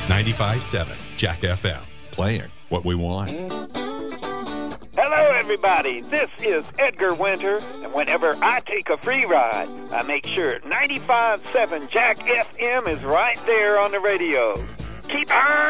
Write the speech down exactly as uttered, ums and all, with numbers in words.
ninety-five point seven Jack F M. Playing what we want. Hello, everybody. This is Edgar Winter, and whenever I take a free ride, I make sure ninety-five point seven Jack F M is right there on the radio. Keep on